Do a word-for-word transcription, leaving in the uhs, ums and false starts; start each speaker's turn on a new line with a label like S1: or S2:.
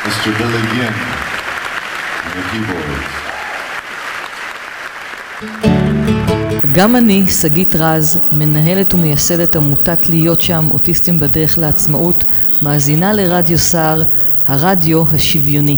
S1: מיסטר בילי גין, on the keyboards.
S2: גם אני, שגית רז, מנהלת ומייסדת עמותת להיות שם, אוטיסטים בדרך לעצמאות, מאזינה לרדיו סער, הרדיו השוויוני.